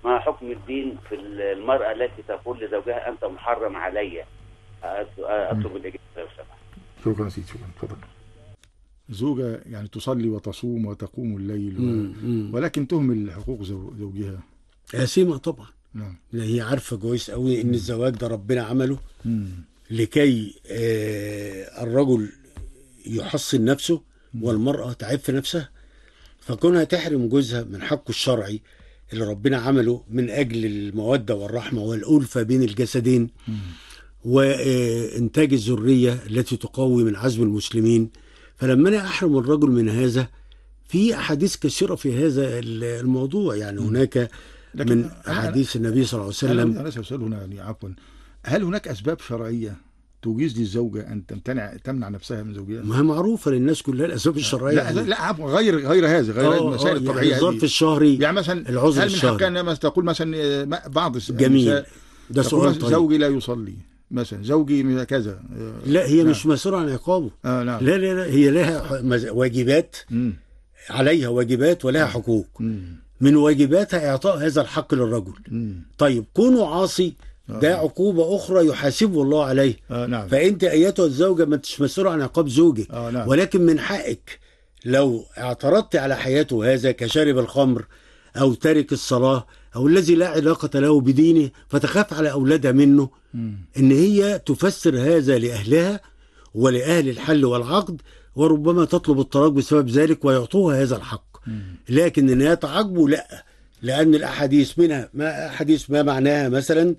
ما حكم الدين في المرأة التي تقول لزوجها أنت محرم علي؟ أطلب الإجابة لو سمحت. شكرا سيدي، شكرا، اتفضل. زوجة يعني تصلي وتصوم وتقوم الليل ولكن تهمل حقوق زوجها. آثمة طبعا. نعم. هي عارفة كويس قوي إن الزواج ده ربنا عمله لكي الرجل يحصن نفسه والمرأة تعف نفسها، فكونها تحرم جوزها من حقه الشرعي اللي ربنا عمله من أجل المودة والرحمة والألفة بين الجسدين وإنتاج الذرية التي تقوي من عزم المسلمين. فلما أنا أحرم الرجل من هذا، في أحاديث كثيرة في هذا الموضوع، يعني هناك من أحاديث النبي صلى الله عليه وسلم. أنا سأسأل هنا يعني عفوا، هل هناك أسباب شرعية تجيز للزوجة أن تمنع نفسها من زوجها؟ ما هي معروفة للناس كلها الأسباب الشرعية. لا عفوا، غير هذه، غير المسائل الطبيعية. يعني الظرف الشهري، يعني مثلا العذر هل من الشهري. حقها أن تقول مثلا بعض جميل، ده سؤال طيب. زوجي لا يصلي مثلا، زوجي كذا. لا هي مش مسؤولة عن عقابه. نعم. لا هي لها واجبات، عليها واجبات ولها حقوق. من واجباتها إعطاء هذا الحق للرجل. طيب كونه عاصي ده عقوبة أخرى يحاسبه الله عليه. نعم. فأنت أيتها الزوجة ما انتش مسؤولة عن عقاب زوجك. نعم. ولكن من حقك لو اعترضت على حياته هذا كشارب الخمر أو تارك الصلاة أو الذي لا علاقة له بدينه، فتخاف على أولادها منه، إن هي تفسر هذا لأهلها ولأهل الحل والعقد، وربما تطلب الطلاق بسبب ذلك ويعطوها هذا الحق. لكن إنها تعاقبه لا، لأن الأحاديث منها ما معناها مثلا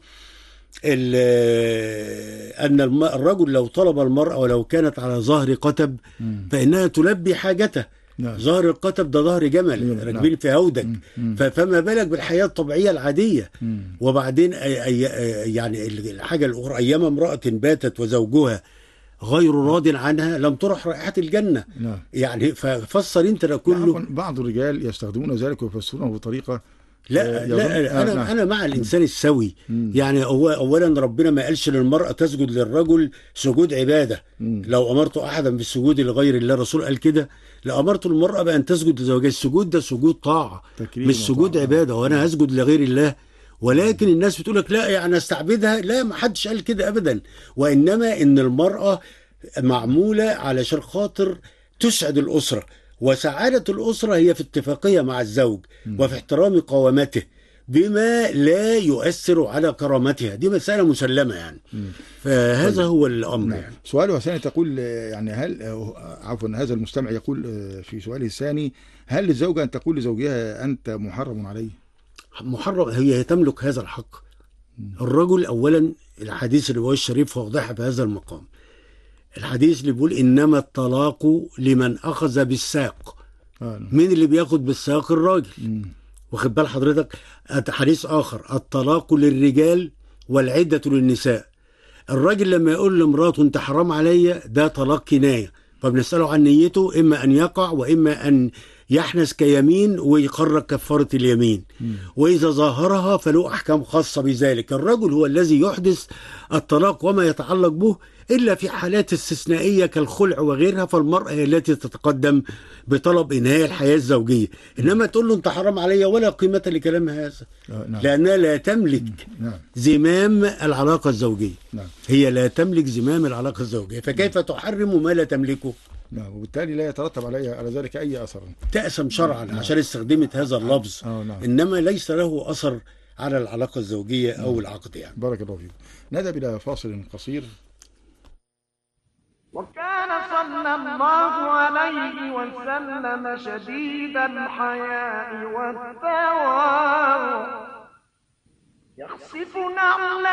أن الرجل لو طلب المرأة ولو كانت على ظهر قتب فإنها تلبي حاجته. ظهر القتب ده ظهر جمل راكبين في هودج، فما بالك بالحياة الطبيعية العادية. وبعدين يعني الحاجة الأخرى، أيام امرأة باتت وزوجها غير راض عنها لم ترح رائحة الجنة. يعني ففسر انت ده كله. بعض الرجال يستخدمون ذلك ويفسرونه بطريقة لا أنا مع الإنسان السوي. يعني أولا ربنا ما قالش للمرأة تسجد للرجل سجود عبادة. لو أمرت أحدا بالسجود لغير الله، الرسول قال كده، لأمرت المرأة بأن تسجد لزوجها. السجود ده سجود طاعة مش سجود عبادة، وأنا هسجد لغير الله. ولكن الناس بتقول لك لا يعني استعبدها. لا، ما حدش قال كده أبدا، وإنما إن المرأة معمولة علشان خاطر تسعد الأسرة، وسعادة الأسرة هي في اتفاقية مع الزوج وفي احترام قوامته بما لا يؤثر على كرامتها. دي مسألة مسلمة يعني. فهذا هو الأمر. يعني سؤاله الثاني تقول يعني هل عفوا هذا المستمع يقول في سؤاله الثاني، هل للزوجة أن تقول لزوجها أنت محرم عليه؟ محرم، هي تملك هذا الحق. الرجل أولا الحديث النبوي الشريف واضحة بهذا المقام. الحديث اللي بيقول إنما الطلاق لمن أخذ بالساق. مين اللي بياخد بالساق؟ الراجل. واخد بال حضرتك؟ حديث آخر الطلاق للرجال والعدة للنساء. الراجل لما يقول لمراته انت حرام عليا، ده طلاق كناية، فبنسأله عن نيته، إما أن يقع وإما أن يحنث كيمين ويقرر كفارة اليمين. وإذا ظاهرها فله أحكام خاصة بذلك. الرجل هو الذي يحدث الطلاق وما يتعلق به، إلا في حالات استثنائية كالخلع وغيرها، فالمرأة هي التي تتقدم بطلب إنهاء الحياة الزوجية. إنما تقول له أنت حرام عليا، ولا قيمة لكلام هذا. لأنها لا تملك زمام العلاقة الزوجية. هي لا تملك زمام العلاقة الزوجية، فكيف تحرم ما لا تملكه؟ وبالتالي لا يترتب على ذلك أي أثر. تأسم شرعا عشان استخدمت هذا اللفظ. إنما ليس له أثر على العلاقة الزوجية أو العقد يعني. بارك الله فيك. نذهب إلى فاصل قصير. وكان صلى الله عليه وسلم شديد الحياء والتواضع يخصف نعلا